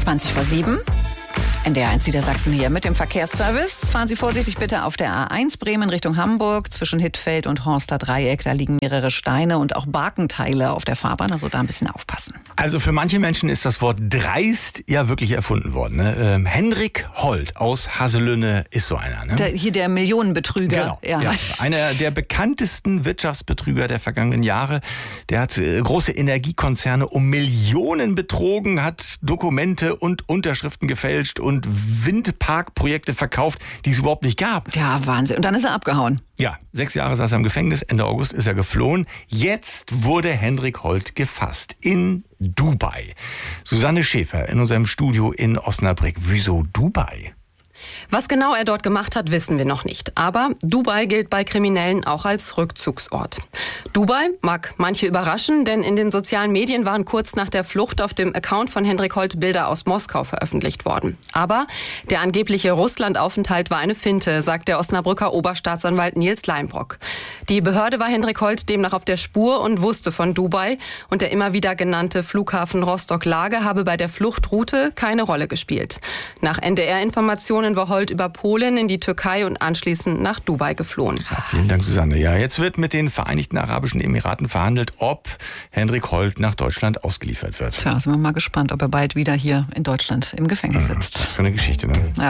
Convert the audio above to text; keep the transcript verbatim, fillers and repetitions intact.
zwanzig vor sieben. N D R eins Niedersachsen hier mit dem Verkehrsservice. Fahren Sie vorsichtig bitte auf der A eins Bremen Richtung Hamburg zwischen Hittfeld und Horster Dreieck. Da liegen mehrere Steine und auch Barkenteile auf der Fahrbahn, also da ein bisschen aufpassen. Also für manche Menschen ist das Wort dreist ja wirklich erfunden worden. Ne? Ähm, Henrik Holt aus Haselünne ist so einer. Ne? Der, hier der Millionenbetrüger. Genau, ja. ja. Einer der bekanntesten Wirtschaftsbetrüger der vergangenen Jahre. Der hat äh, große Energiekonzerne um Millionen betrogen, hat Dokumente und Unterschriften gefälscht und Windparkprojekte verkauft, die es überhaupt nicht gab. Ja, Wahnsinn. Und dann ist er abgehauen. Ja, sechs Jahre saß er im Gefängnis, Ende August ist er geflohen. Jetzt wurde Henrik Holt gefasst in Dubai. Susanne Schäfer in unserem Studio in Osnabrück. Wieso Dubai? Was genau er dort gemacht hat, wissen wir noch nicht. Aber Dubai gilt bei Kriminellen auch als Rückzugsort. Dubai mag manche überraschen, denn in den sozialen Medien waren kurz nach der Flucht auf dem Account von Henrik Holt Bilder aus Moskau veröffentlicht worden. Aber der angebliche Russlandaufenthalt war eine Finte, sagt der Osnabrücker Oberstaatsanwalt Nils Leimbrock. Die Behörde war Henrik Holt demnach auf der Spur und wusste von Dubai. Und der immer wieder genannte Flughafen Rostock-Lage habe bei der Fluchtroute keine Rolle gespielt. Nach N D R-Informationen war Holt über Polen in die Türkei und anschließend nach Dubai geflohen. Ja, vielen Dank, Susanne. Ja, jetzt wird mit den Vereinigten Arabischen Emiraten verhandelt, ob Henrik Holt nach Deutschland ausgeliefert wird. Tja, sind wir mal gespannt, ob er bald wieder hier in Deutschland im Gefängnis sitzt. Was für eine Geschichte, ne? Ja.